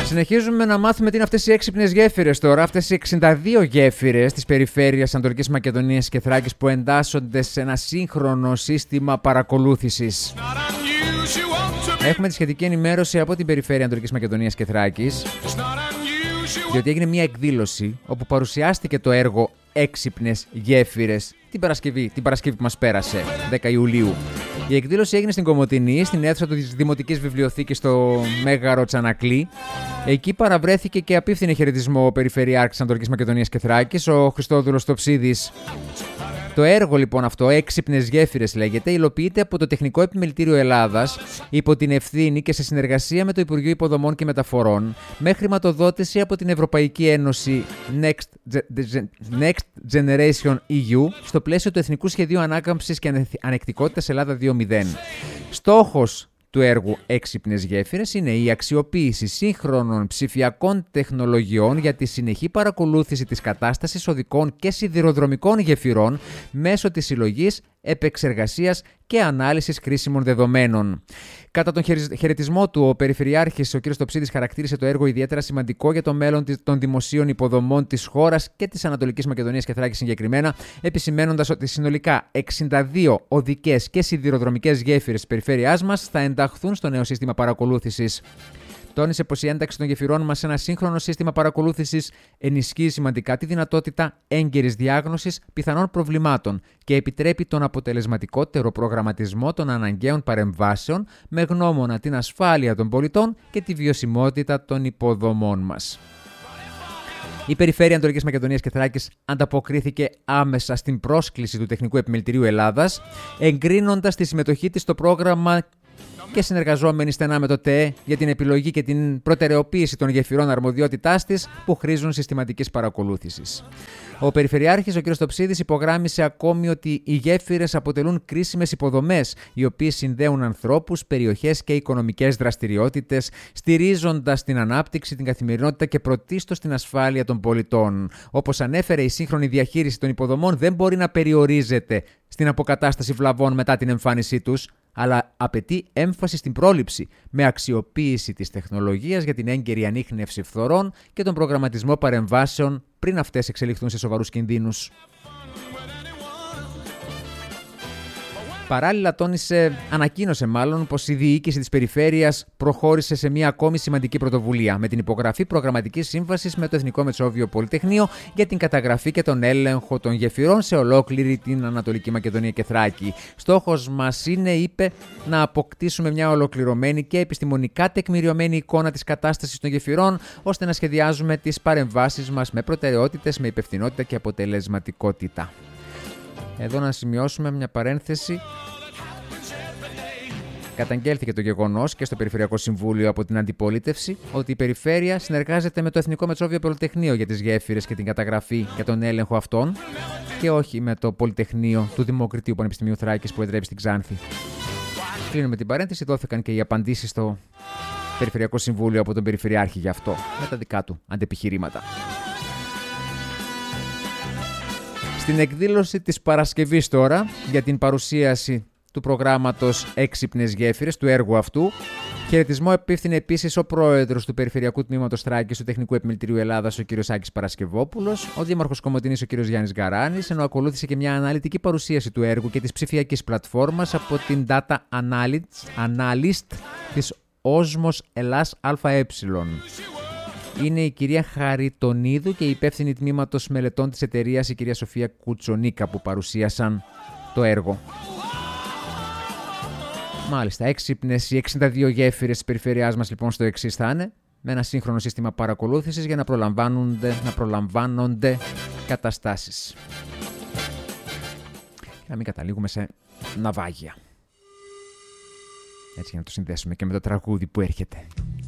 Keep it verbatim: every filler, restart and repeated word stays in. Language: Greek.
Συνεχίζουμε να μάθουμε τι είναι αυτές οι έξυπνες γέφυρες τώρα. Αυτές οι εξήντα δύο γέφυρες της περιφέρειας Ανατολικής Μακεδονίας και Θράκης που εντάσσονται σε ένα σύγχρονο σύστημα παρακολούθησης. Έχουμε τη σχετική ενημέρωση από την περιφέρεια Ανατολικής Μακεδονίας και Θράκης, διότι έγινε μια εκδήλωση όπου παρουσιάστηκε το έργο Έξυπνες Γέφυρες την Παρασκευή, την Παρασκευή που μας πέρασε, δέκα Ιουλίου. Η εκδήλωση έγινε στην Κομοτηνή, στην αίθουσα της Δημοτικής Βιβλιοθήκης στο Μέγαρο Τσανακλή. Εκεί παραβρέθηκε και απίφθινε χαιρετισμό ο Περιφερειάρχης Ανατολικής Μακεδονίας και Θράκης, ο Χριστόδουλος Τοψίδης. Το έργο λοιπόν αυτό, Έξυπνες Γέφυρες λέγεται, υλοποιείται από το Τεχνικό Επιμελητήριο Ελλάδας υπό την ευθύνη και σε συνεργασία με το Υπουργείο Υποδομών και Μεταφορών, με χρηματοδότηση από την Ευρωπαϊκή Ένωση Next, Next Generation ι γιου στο πλαίσιο του Εθνικού Σχεδίου Ανάκαμψης και Ανεκτικότητας Ελλάδα δύο μηδέν. Στόχος του έργου Έξυπνες Γέφυρες είναι η αξιοποίηση σύγχρονων ψηφιακών τεχνολογιών για τη συνεχή παρακολούθηση της κατάστασης οδικών και σιδηροδρομικών γεφυρών μέσω της συλλογής, επεξεργασίας και ανάλυσης κρίσιμων δεδομένων. Κατά τον χαιρετισμό του, ο Περιφερειάρχης, ο κ. Τοψίδης, χαρακτήρισε το έργο ιδιαίτερα σημαντικό για το μέλλον των δημοσίων υποδομών της χώρας και της Ανατολικής Μακεδονίας και Θράκης συγκεκριμένα, επισημαίνοντας ότι συνολικά εξήντα δύο οδικές και σιδηροδρομικές γέφυρες της περιφέρειάς μας θα ενταχθούν στο νέο σύστημα παρακολούθησης. Τόνισε πως η ένταξη των γεφυρών μας σε ένα σύγχρονο σύστημα παρακολούθησης ενισχύει σημαντικά τη δυνατότητα έγκαιρης διάγνωσης πιθανών προβλημάτων και επιτρέπει τον αποτελεσματικότερο προγραμματισμό των αναγκαίων παρεμβάσεων με γνώμονα την ασφάλεια των πολιτών και τη βιωσιμότητα των υποδομών μας. Η Περιφέρεια Ανατολικής Μακεδονίας και Θράκης ανταποκρίθηκε άμεσα στην πρόσκληση του Τεχνικού Επιμελητηρίου Ελλάδας, εγκρίνοντας τη συμμετοχή της στο πρόγραμμα και συνεργαζόμενοι στενά με το ΤΕΕ για την επιλογή και την προτεραιοποίηση των γεφυρών αρμοδιότητάς της που χρήζουν συστηματικής παρακολούθησης. Ο Περιφερειάρχης, ο κ. Τοψίδης, υπογράμμισε ακόμη ότι οι γέφυρες αποτελούν κρίσιμες υποδομές, οι οποίες συνδέουν ανθρώπους, περιοχές και οικονομικές δραστηριότητες, στηρίζοντας την ανάπτυξη, την καθημερινότητα και πρωτίστως την ασφάλεια των πολιτών. Όπως ανέφερε, η σύγχρονη διαχείριση των υποδομών δεν μπορεί να περιορίζεται στην αποκατάσταση βλαβών μετά την εμφάνισή τους, αλλά απαιτεί έμφαση στην πρόληψη, με αξιοποίηση της τεχνολογίας για την έγκαιρη ανίχνευση φθορών και τον προγραμματισμό παρεμβάσεων πριν αυτές εξελιχθούν σε σοβαρούς κινδύνους. Παράλληλα, τόνισε, ανακοίνωσε μάλλον πως η διοίκηση της περιφέρειας προχώρησε σε μια ακόμη σημαντική πρωτοβουλία με την υπογραφή προγραμματικής σύμβασης με το Εθνικό Μετσόβιο Πολυτεχνείο για την καταγραφή και τον έλεγχο των γεφυρών σε ολόκληρη την Ανατολική Μακεδονία και Θράκη. Στόχος μας είναι, είπε, να αποκτήσουμε μια ολοκληρωμένη και επιστημονικά τεκμηριωμένη εικόνα της κατάστασης των γεφυρών, ώστε να σχεδιάζουμε τις παρεμβάσεις μας με προτεραιότητες, με υπευθυνότητα και αποτελεσματικότητα. Εδώ να σημειώσουμε μια παρένθεση. Καταγγέλθηκε το γεγονός και στο Περιφερειακό Συμβούλιο από την Αντιπολίτευση ότι η Περιφέρεια συνεργάζεται με το Εθνικό Μετσόβιο Πολυτεχνείο για τις γέφυρες και την καταγραφή και τον έλεγχο αυτών και όχι με το Πολυτεχνείο του Δημοκρατίου Πανεπιστημίου Θράκης που εδρεύει στην Ξάνθη. Κλείνουμε την παρένθεση. Δόθηκαν και οι απαντήσεις στο Περιφερειακό Συμβούλιο από τον Περιφερειάρχη γι' αυτό, με τα δικά του αντεπιχειρήματα. Στην εκδήλωση της Παρασκευής τώρα, για την παρουσίαση του προγράμματος Έξυπνες Γέφυρες, του έργου αυτού, χαιρετισμό επίφθινε επίσης ο πρόεδρος του Περιφερειακού Τμήματος Θράκης του Τεχνικού Επιμελητηρίου Ελλάδας, ο κ. Άκης Παρασκευόπουλος, ο δήμαρχος Κομοτηνής, ο κ. Γιάννης Γαράνης, ενώ ακολούθησε και μια αναλυτική παρουσίαση του έργου και της ψηφιακής πλατφόρμας από την Data Analyst της Osmos Ελλάς ΑΕ. Είναι η κυρία Χαριτονίδου και η υπεύθυνη τμήματος μελετών της εταιρείας, η κυρία Σοφία Κουτσονίκα, που παρουσίασαν το έργο. Μάλιστα, έξυπνες οι εξήντα δύο γέφυρες της περιφέρειάς μας λοιπόν στο εξής θα είναι, με ένα σύγχρονο σύστημα παρακολούθησης για να προλαμβάνονται, να προλαμβάνονται καταστάσεις. Και να μην καταλήγουμε σε ναυάγια. Έτσι για να το συνδέσουμε και με το τραγούδι που έρχεται.